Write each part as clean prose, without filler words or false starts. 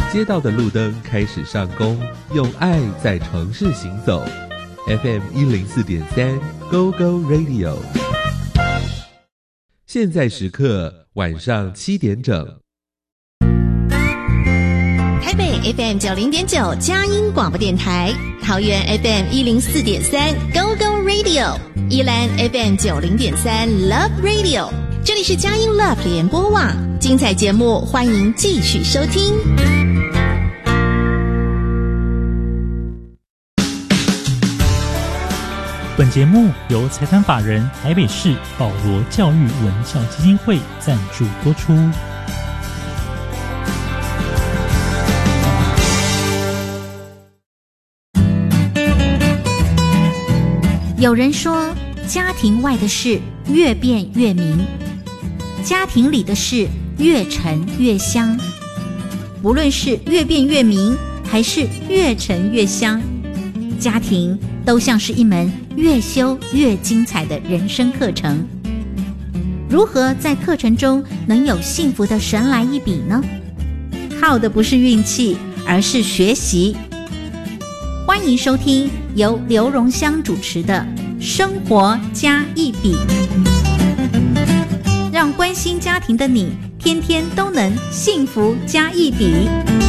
街道的路灯开始上工，用爱在城市行走。FM 104.3 Go Go Radio， 现在时刻晚上7点整。 台北 FM 90.9佳音广播电台，桃园 FM 104.3 Go Go Radio， 宜兰 FM 90.3 Love Radio。这里是佳音 Love 联播网，精彩节目欢迎继续收听。 本节目由财团法人台北市保罗教育文教基金会赞助播出。 有人说，家庭外的事越辩越明，家庭里的事越沉越香。不论是越辩越明，还是越沉越香，家庭都像是一门越修越精彩的人生课程。如何在课程中能有幸福的神来一笔呢？靠的不是运气，而是学习。欢迎收听由刘荣香主持的《生活加一笔》，让关心家庭的你天天都能幸福加一笔。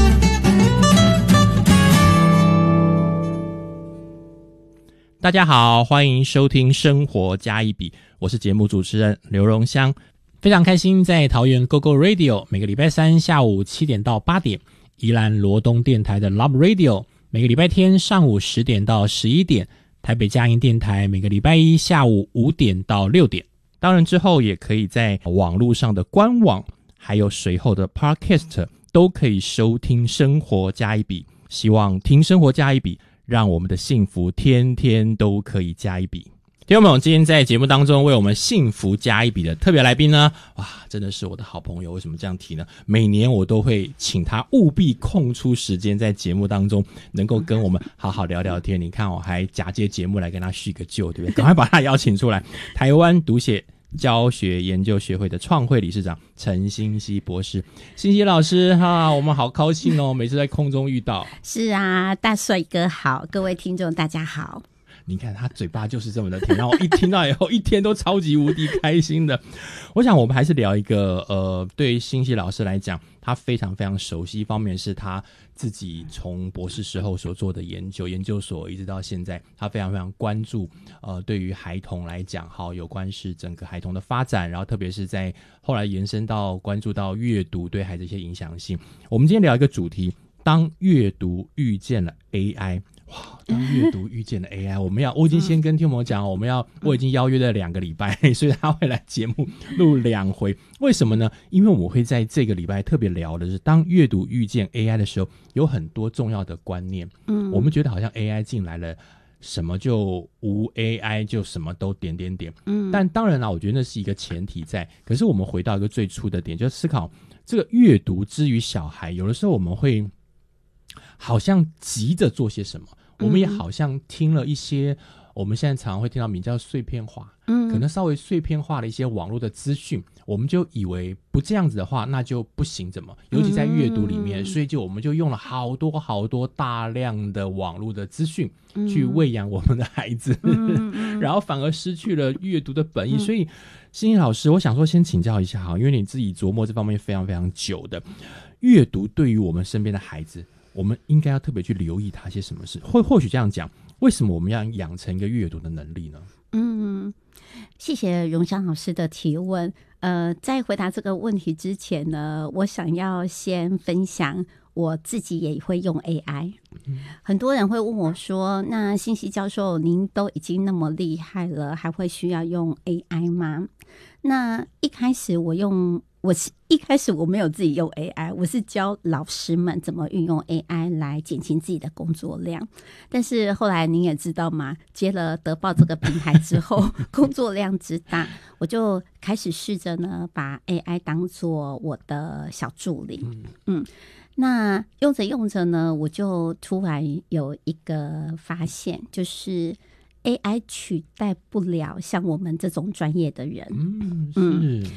大家好，欢迎收听《生活加一笔》，我是节目主持人刘荣香，非常开心在桃园 Go Go Radio 每个礼拜三下午7点到8点，宜兰罗东电台的 Love Radio 每个礼拜天上午10点到11点，台北佳音电台每个礼拜一下午5点到6点。当然之后也可以在网络上的官网还有随后的 Podcast 都可以收听生活加一笔，希望听生活加一笔，让我们的幸福天天都可以加一笔。听众朋友，今天在节目当中为我们幸福加一笔的特别来宾呢，哇，真的是我的好朋友。为什么这样提呢？每年我都会请他务必空出时间在节目当中能够跟我们好好聊聊天。你看我还假借节目来跟他叙个旧，对不对？赶快把他邀请出来。台湾读写教学研究学会的创会理事长陈欣希博士。欣希老师哈，我们好高兴哦，每次在空中遇到。 是啊，大帅哥好，各位听众大家好。 你看他嘴巴就是这么的甜，然后一听到以后一天都超级无敌开心的。我想我们还是聊一个对于欣希老师来讲他非常非常熟悉，一方面是他自己从博士时候所做的研究所一直到现在，他非常非常关注对于孩童来讲好有关是整个孩童的发展，然后特别是在后来延伸到关注到阅读对孩子一些影响性。我们今天聊一个主题，当阅读遇见了 AI。哇！当阅读遇见了 AI， 我已经先跟听众讲，我已经邀约了2个礼拜，所以他会来节目录2回。为什么呢？因为我们会在这个礼拜特别聊的是，当阅读遇见 AI 的时候，有很多重要的观念。我们觉得好像 AI 进来了，什么就无 AI 就什么都点。但当然啦，我觉得那是一个前提在。可是我们回到一个最初的点，就是思考这个阅读之于小孩，有的时候我们会好像急着做些什么。我们也好像听了一些我们现在常常会听到名叫碎片化，可能稍微碎片化的一些网络的资讯，我们就以为不这样子的话那就不行，怎么尤其在阅读里面，所以我们就用了好多大量的网络的资讯去喂养我们的孩子，然后反而失去了阅读的本意。所以欣希老师，我想说先请教一下，因为你自己琢磨这方面非常非常久的，阅读对于我们身边的孩子，我们应该要特别去留意他些什么事，或许这样讲，为什么我们要养成一个阅读的能力呢？ 谢谢荣香老师的提问。在回答这个问题之前呢，我想要先分享我自己也会用 AI。很多人会问我说，那欣希教授您都已经那么厉害了，还会需要用 AI 吗？那一开始我没有自己用 AI， 我是教老师们怎么运用 AI 来减轻自己的工作量。但是后来您也知道嘛，接了德报这个平台之后，工作量之大，我就开始试着呢把 AI 当作我的小助理。那用着用着呢，我就突然有一个发现，就是 AI 取代不了像我们这种专业的人。